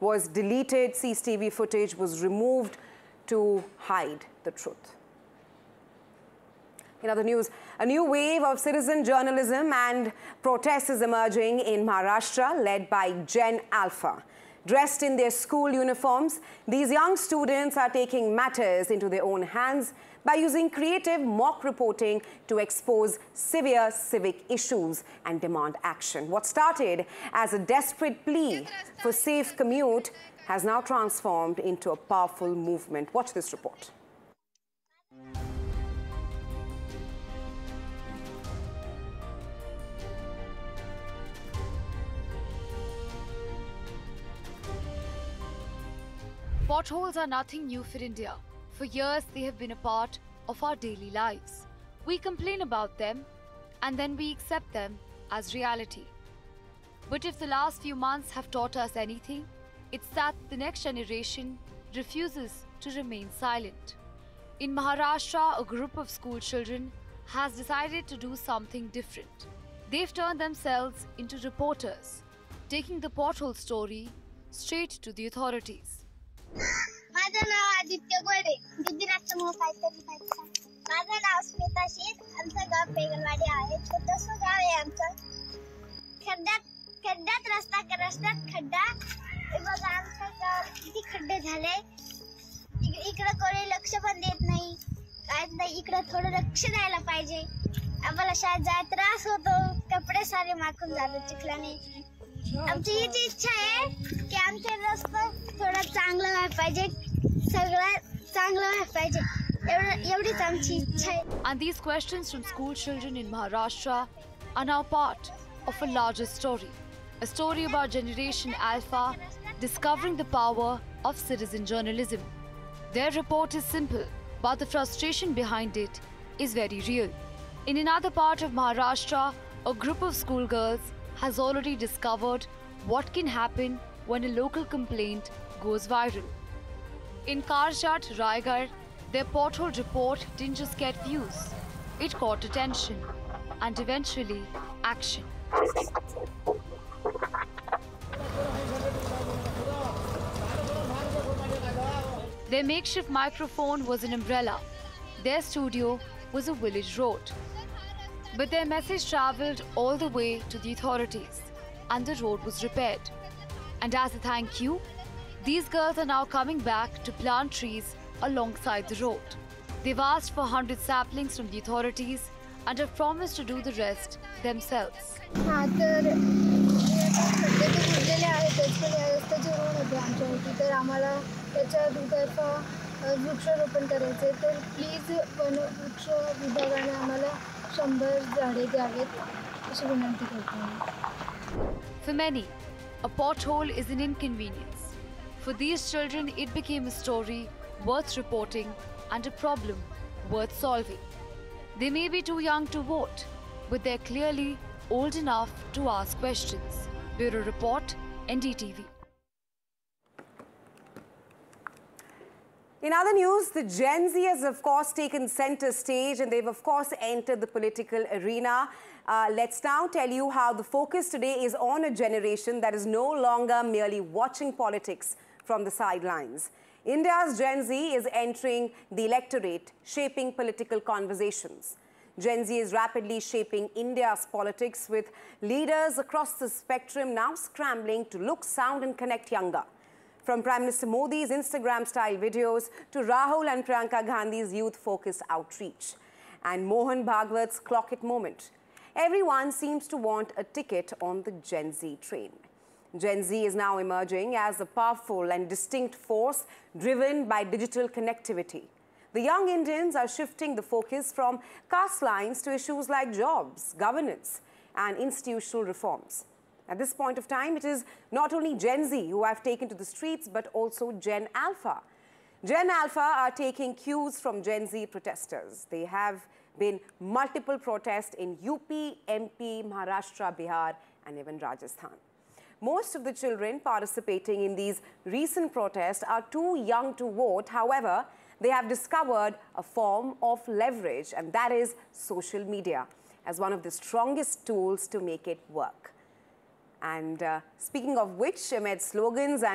was deleted. CCTV footage was removed to hide the truth. In other news, a new wave of citizen journalism and protests is emerging in Maharashtra, led by Gen Alpha. Dressed in their school uniforms, these young students are taking matters into their own hands by using creative mock reporting to expose severe civic issues and demand action. What started as a desperate plea for safe commute has now transformed into a powerful movement. Watch this report. Potholes are nothing new for India. For years, they have been a part of our daily lives. We complain about them and then we accept them as reality. But if the last few months have taught us anything, it's that the next generation refuses to remain silent. In Maharashtra, a group of school children has decided to do something different. They've turned themselves into reporters, taking the pothole story straight to the authorities. माझं नाव आदित्य गोडे गुजरातचं काहीतरी पाहिजे माझं नाव स्मिता शेठ आमचं गाव पेगलवाडी आहे छोटंसं गाव आहे आमचं खड्ड्यात रस्त्यात खड्डा हे बघा आमच्या गावात किती खड्डे झाले इकडे कोणी लक्ष पण देत नाही काय नाही इकडे थोडं लक्ष द्यायला पाहिजे आम्हाला शाळेत जायला त्रास होतो कपडे सारे माखून जातात चिखलाने आमची हीच इच्छा आहे की आमचे रस्ते थोडं चांगलं व्हायला पाहिजे सगळं चांगलं व्हायला पाहिजे एवढीच आमची इच्छा आहे. And these questions from school children in Maharashtra are now part of a larger story. A story about Generation Alpha discovering the power of citizen journalism. Their report is simple, but the frustration behind it is very real. In another part of Maharashtra, a group of schoolgirls has already discovered what can happen when a local complaint goes viral. In Karjat, Raigad, their pothole report didn't just get views. It caught attention and eventually action. Their makeshift microphone was an umbrella. Their studio was a village road. But their message travelled all the way to the authorities and the road was repaired. And as a thank you, these girls are now coming back to plant trees alongside the road. They've asked for 100 saplings from the authorities and have promised to do the rest themselves. वृक्षारोपण करायचे तर please वृक्ष विभागाने आम्हाला 100 झाडे द्यावेत अशी विनंती करतो. For many, a pothole is an inconvenience. For these children, it became a story worth reporting and a problem worth solving. They may be too young to vote, but they're clearly old enough to ask questions. Bureau Report, NDTV. In other news, the Gen Z has, of course, taken center stage and they've, of course, entered the political arena. Let's now tell you how the focus today is on a generation that is no longer merely watching politics from the sidelines. India's Gen Z is entering the electorate, shaping political conversations. Gen Z is rapidly shaping India's politics with leaders across the spectrum now scrambling to look, sound and connect younger. From Prime Minister Modi's Instagram-style videos to Rahul and Priyanka Gandhi's youth-focused outreach and Mohan Bhagwat's clock it moment, everyone seems to want a ticket on the Gen Z train. Gen Z is now emerging as a powerful and distinct force driven by digital connectivity. The young Indians are shifting the focus from caste lines to issues like jobs, governance and institutional reforms. At this point of time, it is not only Gen Z who have taken to the streets, but also Gen Alpha. Gen Alpha are taking cues from Gen Z protesters. There have been multiple protests in UP, MP, Maharashtra, Bihar, and even Rajasthan. Most of the children participating in these recent protests are too young to vote. However, they have discovered a form of leverage, and that is social media, as one of the strongest tools to make it work. And speaking of which, amid slogans and